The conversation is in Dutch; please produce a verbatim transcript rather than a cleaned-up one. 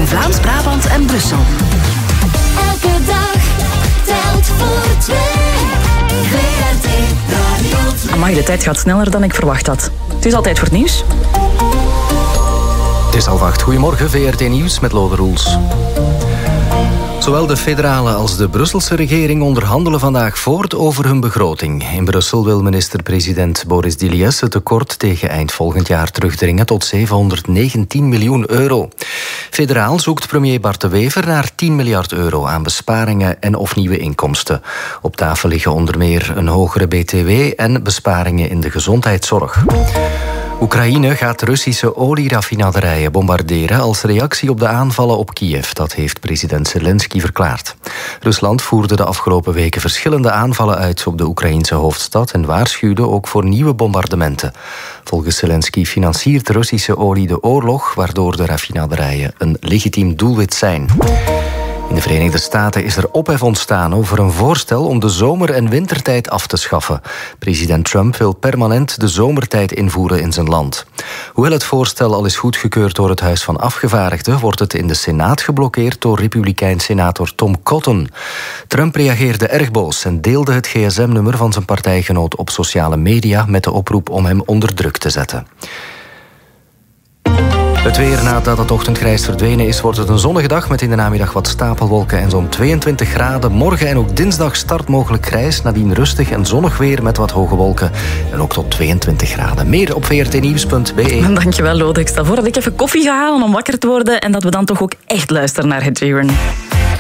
Vlaams-Brabant en Brussel. Elke dag telt voor twee. V R T Radio twee. Amai, de tijd gaat sneller dan ik verwacht had. Het is altijd voor het nieuws. Het is half acht. Goedemorgen, V R T Nieuws met Lode Roels. Zowel de federale als de Brusselse regering onderhandelen vandaag voort over hun begroting. In Brussel wil minister-president Boris Dilies het tekort tegen eind volgend jaar terugdringen tot zevenhonderdnegentien miljoen euro. Federaal zoekt premier Bart de Wever naar tien miljard euro aan besparingen en of nieuwe inkomsten. Op tafel liggen onder meer een hogere B T W en besparingen in de gezondheidszorg. Oekraïne gaat Russische olieraffinaderijen bombarderen als reactie op de aanvallen op Kiev. Dat heeft president Zelensky verklaard. Rusland voerde de afgelopen weken verschillende aanvallen uit op de Oekraïnse hoofdstad en waarschuwde ook voor nieuwe bombardementen. Volgens Zelensky financiert Russische olie de oorlog, waardoor de raffinaderijen een legitiem doelwit zijn. In de Verenigde Staten is er ophef ontstaan over een voorstel om de zomer- en wintertijd af te schaffen. President Trump wil permanent de zomertijd invoeren in zijn land. Hoewel het voorstel al is goedgekeurd door het Huis van Afgevaardigden, wordt het in de Senaat geblokkeerd door Republikein-senator Tom Cotton. Trump reageerde erg boos en deelde het gsm nummer van zijn partijgenoot op sociale media met de oproep om hem onder druk te zetten. Het weer, nadat het ochtendgrijs verdwenen is, wordt het een zonnige dag met in de namiddag wat stapelwolken en zo'n tweeëntwintig graden. Morgen en ook dinsdag start mogelijk grijs, nadien rustig en zonnig weer met wat hoge wolken. En ook tot tweeëntwintig graden. Meer op v r t nieuws punt b e. Dankjewel, Lode. Ik stel voor dat ik even koffie ga halen om wakker te worden en dat we dan toch ook echt luisteren naar Ed Sheeran.